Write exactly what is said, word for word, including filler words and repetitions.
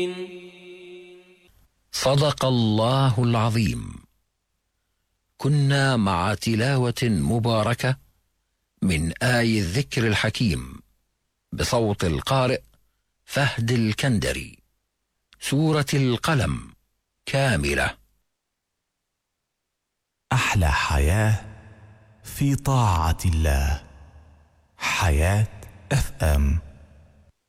صدق الله العظيم. كنا مع تلاوة مباركة من آي الذكر الحكيم بصوت القارئ فهد الكندري، سورة القلم كاملة. أحلى حياة في طاعة الله. حياة اف ام.